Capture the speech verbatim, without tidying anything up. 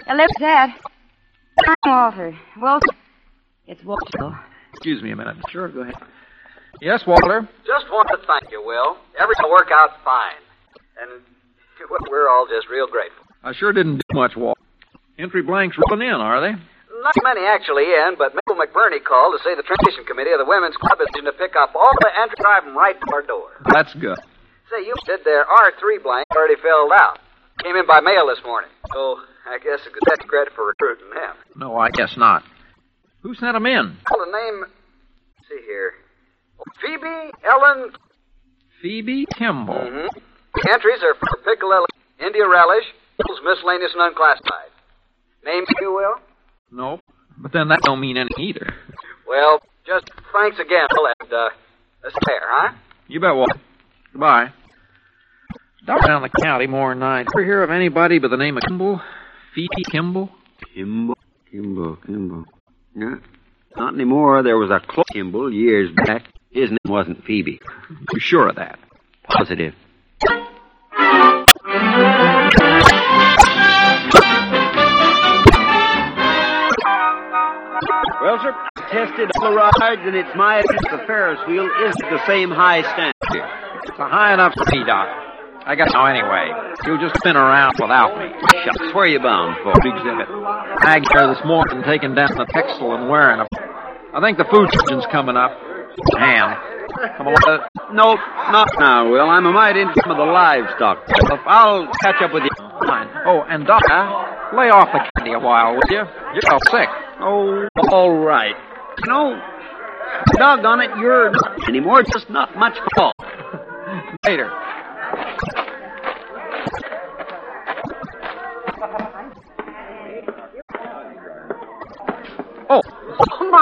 Hello, Dad. I'm Walter. Walter. It's Walter. Excuse me a minute. Sure, go ahead. Yes, Walter? Just want to thank you, Will. Everything will work out fine. And we're all just real grateful. I sure didn't do much, Walter. Entry blanks rolling in, are they? Not many actually in, but Mabel McBurney called to say the transition committee of the Women's Club is going to pick up all the entries, drive them right to our door. That's good. Say, you said there are three blanks already filled out. Came in by mail this morning. So I guess it could take credit for recruiting them. No, I guess not. Who sent them in? Well, the name, let's see here. Phoebe Ellen... Phoebe Kimball. Mm-hmm. The entries are for Piccalilli, India Relish, Miscellaneous and Unclassified. Name you will? No, but then that don't mean anything either. Well, just thanks again, Will, and, uh, let's fair, huh? You bet, Walter. Goodbye. Down around the county more than I ever hear of anybody by the name of Kimball. Phoebe Kimball? Kimball, Kimball, Kimball. Yeah, not anymore. There was a Clark Kimball years back. His name wasn't Phoebe. You sure of that? Positive. Well, sir, I tested all the rides, and it's my opinion the Ferris wheel isn't the same high standard. It's a high enough for me, Doc. I got to know anyway. You'll just spin around without me. Shucks, where are you bound for? Big exhibit. I got here this morning taking down the textile and wearing them. I think the food surgeon's coming up. Ham. Come on. Uh, no, not now, Will. I'm a mite into some of the livestock stuff. I'll catch up with you. Fine. Oh, and Doc, huh? Lay off the candy a while, will you? You're all sick. Oh, all right. You know, doggone it, you're not anymore. Just not much fault. Later.